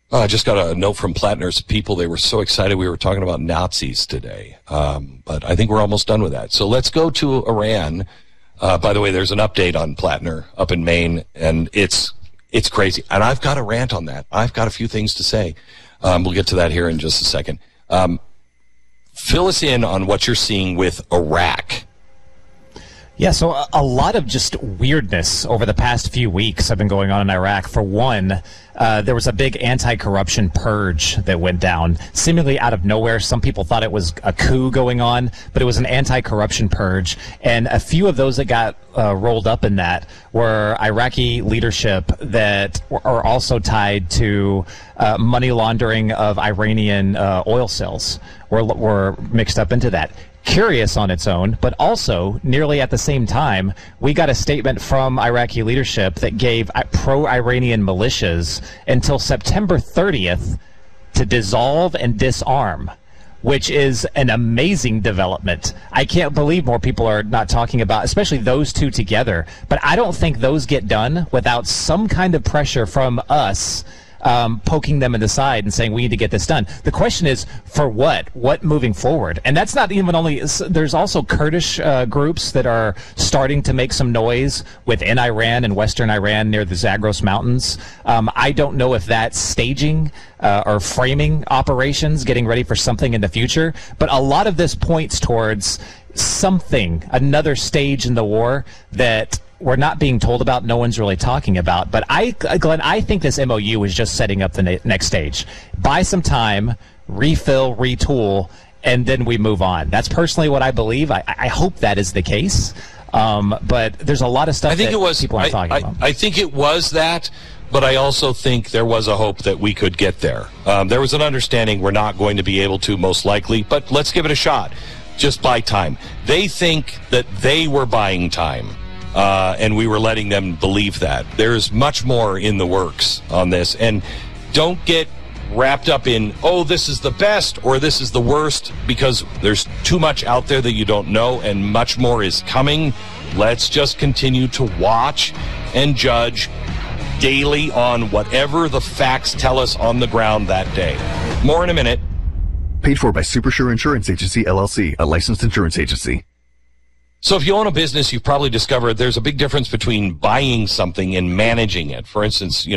I just got a note from Plattner's people. They were so excited we were talking about Nazis today. But I think we're almost done with that. So let's go to Iran. By the way, there's an update on Plattner up in Maine, and it's crazy. And I've got a rant on that. I've got a few things to say. We'll get to that here in just a second. Fill us in on what you're seeing with Iraq. Yeah, so a lot of just weirdness over the past few weeks have been going on in Iraq. For one, there was a big anti-corruption purge that went down, seemingly out of nowhere. Some people thought it was a coup going on, but it was an anti-corruption purge. And a few of those that got rolled up in that were Iraqi leadership that are also tied to money laundering of Iranian oil sales were mixed up into that. Curious on its own, but also nearly at the same time, we got a statement from Iraqi leadership that gave pro-Iranian militias until September 30th to dissolve and disarm, which is an amazing development. I can't believe more people are not talking about, especially those two together. But I don't think those get done without some kind of pressure from us poking them in the side and saying we need to get this done. The question is, for what? What moving forward? And that's not even only, there's also Kurdish groups that are starting to make some noise within Iran and western Iran near the Zagros Mountains. I don't know if that's staging or framing operations, getting ready for something in the future, but a lot of this points towards something, another stage in the war that we're not being told about, no one's really talking about. But Glenn, I think this MOU is just setting up the next stage. Buy some time, refill, retool, and then we move on. That's personally what I believe. I hope that is the case. But there's a lot of stuff people aren't talking about. I think it was that, but I also think there was a hope that we could get there. There was an understanding we're not going to be able to, most likely, but let's give it a shot. Just buy time. They think that they were buying time. And we were letting them believe that. There's much more in the works on this. And don't get wrapped up in, oh, this is the best or this is the worst, because there's too much out there that you don't know and much more is coming. Let's just continue to watch and judge daily on whatever the facts tell us on the ground that day. More in a minute. Paid for by Supersure Insurance Agency, LLC, a licensed insurance agency. So if you own a business, you've probably discovered there's a big difference between buying something and managing it. For instance,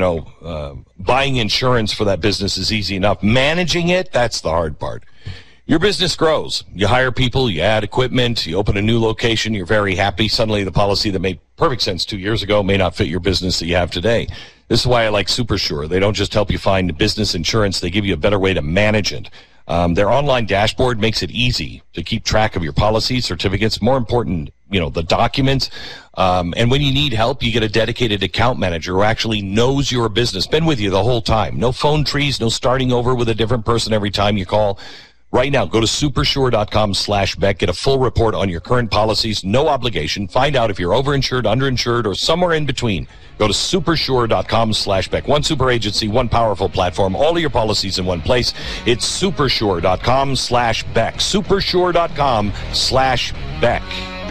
buying insurance for that business is easy enough. Managing it, that's the hard part. Your business grows. You hire people, you add equipment, you open a new location, you're very happy. Suddenly the policy that made perfect sense 2 years ago may not fit your business that you have today. This is why I like Supersure. They don't just help you find business insurance, they give you a better way to manage it. Their online dashboard makes it easy to keep track of your policies, certificates, more important, the documents. And when you need help, you get a dedicated account manager who actually knows your business, been with you the whole time. No phone trees, no starting over with a different person every time you call. Right now, go to supersure.com/Beck. Get a full report on your current policies. No obligation. Find out if you're overinsured, underinsured, or somewhere in between. Go to supersure.com/Beck. One super agency, one powerful platform, all of your policies in one place. It's supersure.com/Beck. Supersure.com/Beck.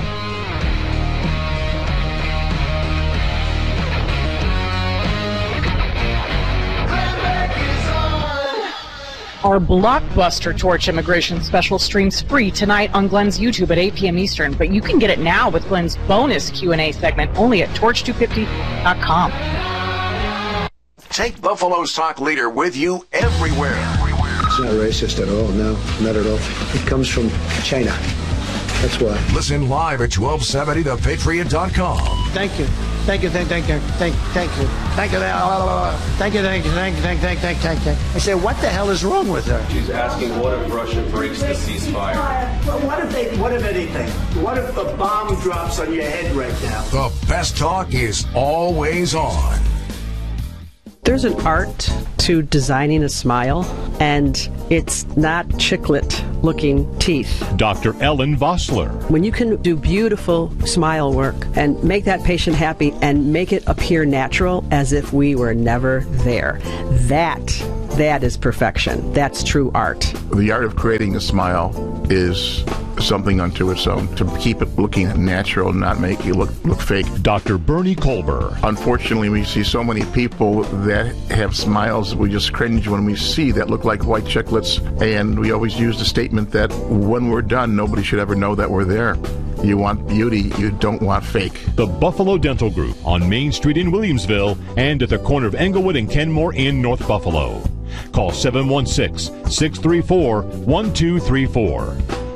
Our blockbuster Torch Immigration special streams free tonight on Glenn's YouTube at 8 p.m. Eastern, but you can get it now with Glenn's bonus Q&A segment only at torch250.com. Take Buffalo's talk leader with you everywhere. It's not racist at all, no, not at all. It comes from China. That's why. Listen live at 1270thepatriot.com. Thank you. Thank you. I say, what the hell is wrong with her? She's asking, what if Russia breaks the ceasefire? What if anything? What if the bomb drops on your head right now? The best talk is always on. There's an art to designing a smile, and it's not chiclet-looking teeth. Dr. Ellen Vossler. When you can do beautiful smile work and make that patient happy and make it appear natural as if we were never there, that is perfection. That's true art. The art of creating a smile is something unto its own to keep it looking natural and not make you look fake. Dr. Bernie Kolber. Unfortunately, we see so many people that have smiles we just cringe when we see that look like white chiclets, and we always use the statement that when we're done, nobody should ever know that we're there. You want beauty, you don't want fake. The Buffalo Dental Group on Main Street in Williamsville and at the corner of Englewood and Kenmore in North Buffalo. Call 716-634-1234.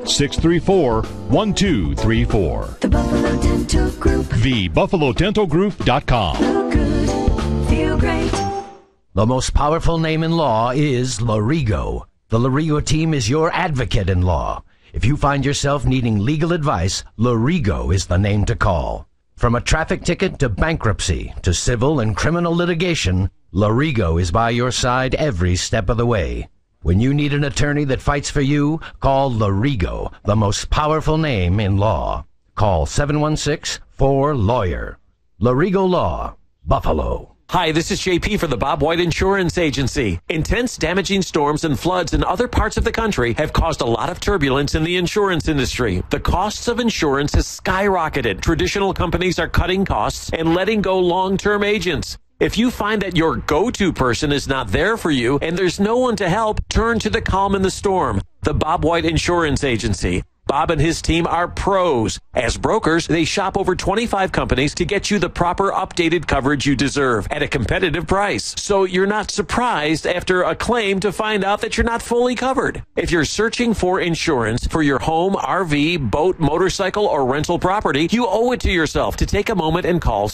634-1234. The Buffalo Dental Group. TheBuffaloDentalGroup.com. Look good, feel great. The most powerful name in law is Lorigo. The Lorigo team is your advocate in law. If you find yourself needing legal advice, Lorigo is the name to call. From a traffic ticket to bankruptcy to civil and criminal litigation, Lorigo is by your side every step of the way. When you need an attorney that fights for you, call Lorigo, the most powerful name in law. Call 716-4LAWYER. Lorigo Law, Buffalo. Hi, this is JP for the Bob White Insurance Agency. Intense damaging storms and floods in other parts of the country have caused a lot of turbulence in the insurance industry. The costs of insurance has skyrocketed. Traditional companies are cutting costs and letting go long-term agents. If you find that your go-to person is not there for you and there's no one to help, turn to the calm in the storm. The Bob White Insurance Agency. Bob and his team are pros. As brokers, they shop over 25 companies to get you the proper updated coverage you deserve at a competitive price. So you're not surprised after a claim to find out that you're not fully covered. If you're searching for insurance for your home, RV, boat, motorcycle, or rental property, you owe it to yourself to take a moment and call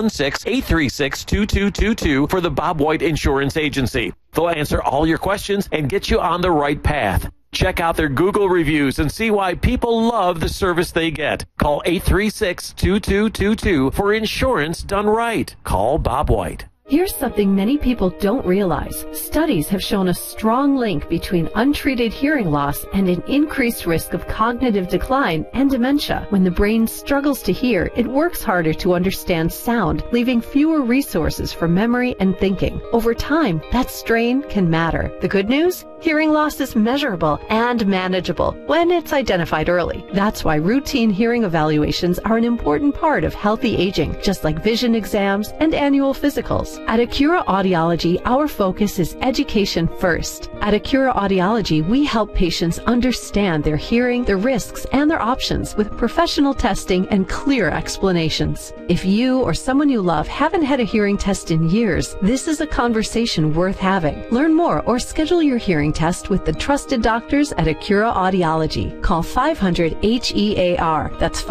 716-836-2222 for the Bob White Insurance Agency. They'll answer all your questions and get you on the right path. Check out their Google reviews and see why people love the service they get. Call 836-2222 for insurance done right. Call Bob White. Here's something many people don't realize. Studies have shown a strong link between untreated hearing loss and an increased risk of cognitive decline and dementia. When the brain struggles to hear, it works harder to understand sound, leaving fewer resources for memory and thinking. Over time, that strain can matter. The good news? Hearing loss is measurable and manageable when it's identified early. That's why routine hearing evaluations are an important part of healthy aging, just like vision exams and annual physicals. At Acura Audiology, our focus is education first. At Acura Audiology, we help patients understand their hearing, their risks, and their options with professional testing and clear explanations. If you or someone you love haven't had a hearing test in years, this is a conversation worth having. Learn more or schedule your hearing test with the trusted doctors at Acura Audiology. Call 500-HEAR. That's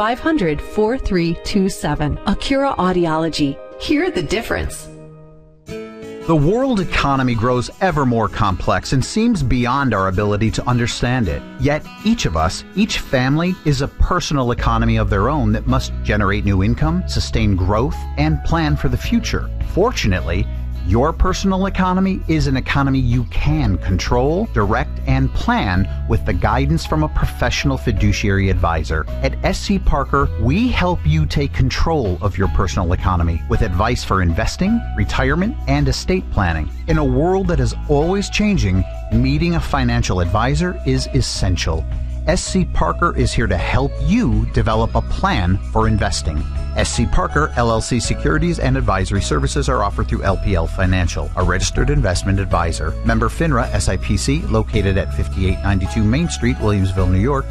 500-4327. Acura Audiology. Hear the difference. The world economy grows ever more complex and seems beyond our ability to understand it. Yet each of us, each family, is a personal economy of their own that must generate new income, sustain growth, and plan for the future. Fortunately, your personal economy is an economy you can control, direct, and plan with the guidance from a professional fiduciary advisor. At SC Parker, we help you take control of your personal economy with advice for investing, retirement, and estate planning. In a world that is always changing, meeting a financial advisor is essential. SC Parker is here to help you develop a plan for investing. SC Parker, LLC securities and advisory services are offered through LPL Financial, a registered investment advisor. Member FINRA SIPC, located at 5892 Main Street, Williamsville, New York,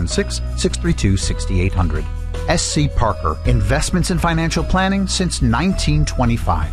716-632-6800. SC Parker, investments in financial planning since 1925.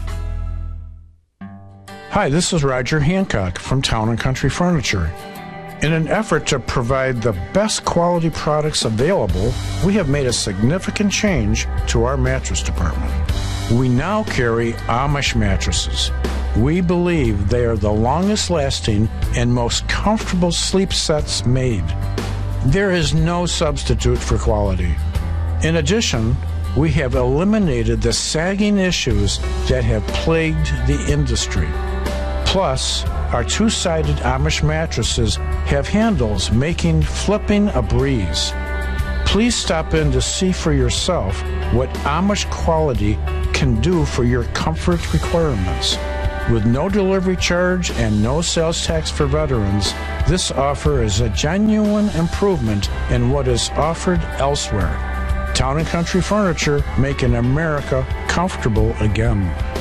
Hi, this is Roger Hancock from Town & Country Furniture. In an effort to provide the best quality products available, we have made a significant change to our mattress department. We now carry Amish mattresses. We believe they are the longest lasting and most comfortable sleep sets made. There is no substitute for quality. In addition, we have eliminated the sagging issues that have plagued the industry. Plus, our two-sided Amish mattresses have handles making flipping a breeze. Please stop in to see for yourself what Amish quality can do for your comfort requirements. With no delivery charge and no sales tax for veterans, this offer is a genuine improvement in what is offered elsewhere. Town & Country Furniture, making America comfortable again.